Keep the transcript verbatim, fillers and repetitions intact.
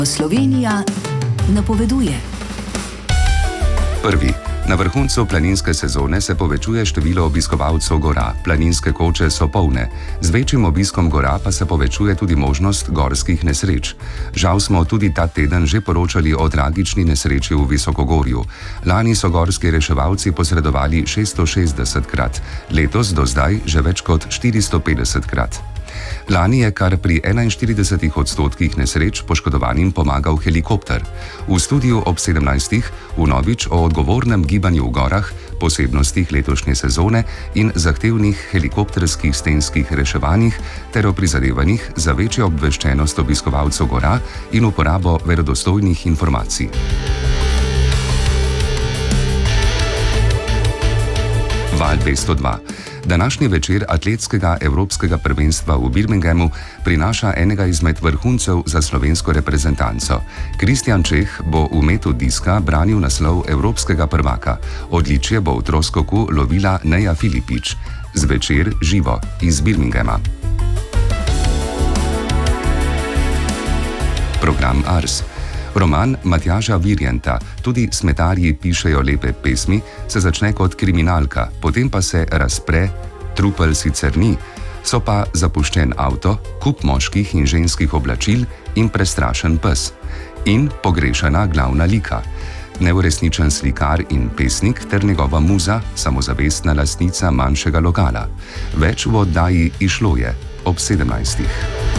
Slovenija napoveduje. Prvi. Na vrhuncu planinske sezone se povečuje število obiskovalcev gora. Planinske koče so polne. Z večjim obiskom gora pa se povečuje tudi možnost gorskih nesreč. Žal smo tudi ta teden že poročali o tragični nesreči v Visokogorju. Lani so gorski reševalci posredovali šeststo šestdesetkrat, letos do zdaj že več kot štiristo petdesetkrat. Lani je kar pri enainštiridesetih odstotkih nesreč poškodovanim pomagal helikopter. V studiu ob sedemnajstih vnovič o odgovornem gibanju v gorah, posebnostih letošnje sezone in zahtevnih helikopterskih stenskih reševanjih ter o prizadevanjih za večjo obveščenost obiskovalcev gora in uporabo verodostojnih informacij. Val dvesto dva. Današnji večer atletskega evropskega prvenstva v Birminghamu prinaša enega izmed vrhuncev za slovensko reprezentanco. Kristjan Čeh bo v metu diska branil naslov evropskega prvaka. Odličje bo v troskoku lovila Neja Filipič. Zvečer živo iz Birminghama. Program Ars. Roman Matjaža Virjenta, tudi smetarji pišejo lepe pesmi, se začne kot kriminalka, potem pa se razpre, trupel sicer ni, so pa zapuščen avto, kup moških in ženskih oblačil in prestrašen pes. In pogrešana glavna lika. Neuresničen slikar in pesnik ter njegova muza, samozavestna lastnica manjšega lokala. Več v oddaji Išlo je ob sedemnajstih.